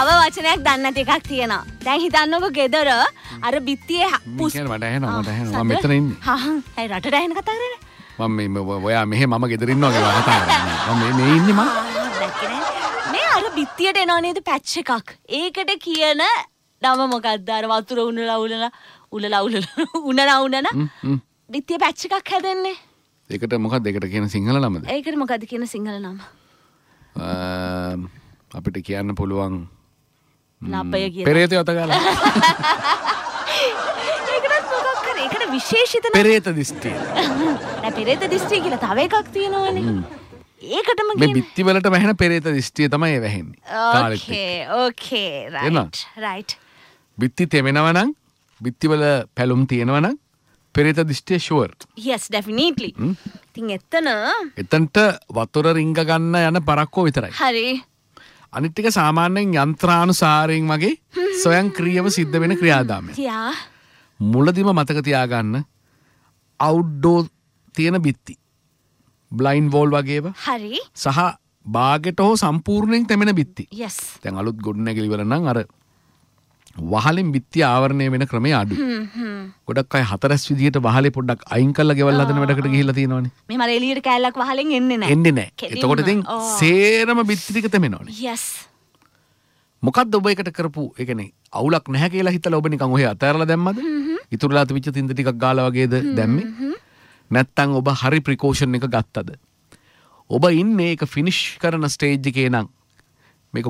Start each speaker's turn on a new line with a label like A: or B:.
A: තව වචනයක් දන්නේ නැති එකක් තියෙනවා. දැන් හිතන්නකෝ ගෙදර අර බිත්තියේ
B: මට ඇහෙනවා මම මෙතන ඉන්නේ.
A: හා රටට ඇහෙන කතා කරන්නේ.
B: මම මේ ඔයා මෙහෙ මම ගෙදර ඉන්නවා කියලා කතා කරන්නේ. මම මේ ඉන්නේ මම.
A: මේ අර බිත්තියට එනවා නේද පැච් එකක්. ඒකට කියන නම මොකක්ද? අර වතුර උනලා බිත්තිය පැච් එකක් හැදෙන්නේ.
B: ඒකට මොකක්ද ඒකට කියන සිංහල නමද?
A: ඒකට මොකද්ද කියන සිංහල නම?
B: අපිට කියන්න පුළුවන්
A: නපය කියන.
B: පෙරේත යත ගාලා.
A: ඒකට විශේෂිත
B: පෙරේත දිස්ත්‍රිය.
A: නෑ පෙරේත දිස්ත්‍රිය කියලා තව එකක් තියෙනවනේ. ඒකටම
B: මේ බිත්ති වලට වැහෙන පෙරේත දිස්ත්‍රිය තමයි වැහෙන්නේ.
A: ඕකේ රයිට්.
B: බිත්ති තෙමෙනවා නම් බිත්ති වල පැලුම් තියෙනවා නම් පෙරේත දිස්ත්‍රිය ෂුවර්.
A: yes definitely. ඉතින්
B: එතනට වතුර රිංග ගන්න යන පරක්කෝ විතරයි.
A: හරි.
B: අනිත් ටික සාමාන්‍යයෙන් යන්ත්‍රානුසාරයෙන් වගේ ස්වයංක්‍රීයව සිද්ධ වෙන ක්‍රියාදාමයක්.
A: යා.
B: මුලදිම මතක තියාගන්න අවුට්ඩෝර් තියෙන බිත්ති. Blind wall වගේව.
A: හරි.
B: සහ බාගෙට හෝ සම්පූර්ණයෙන් තෙමෙන බිත්ති.
A: yes.
B: දැන් අලුත් ගොඩනැගිලි වල නම් අර වහලෙන් බිත්තිය ආවරණය වෙන ක්‍රමය අඩු. ගොඩක් අය හතරස් විදියට වහලේ පොඩ්ඩක් අයින් කරලා ගෙවල් හදන වැඩකට ගිහිල්ලා තියෙනවනේ.
A: මේ මර එළියට කෑල්ලක් වහලෙන් එන්නේ නැහැ.
B: එන්නේ නැහැ. එතකොට ඉතින් සේරම බිත්ති ටික තෙමෙනවනේ.
A: yes.
B: මොකද්ද ඔබ එකට කරපු ඒ කියන්නේ අවුලක් නැහැ කියලා හිතලා ඔබ නිකන් ඔහේ අතෑරලා දැම්මද? ඉතුරුලා තිබිච්ච තින්ද ටිකක් ගාලා වගේද දැම්මේ? නැත්තම් ඔබ හරි ප්‍රිකෝෂන් එක ගත්තද? ඔබ ඉන්නේ ඒක ෆිනිෂ් කරන ස්ටේජ් එකේ නම්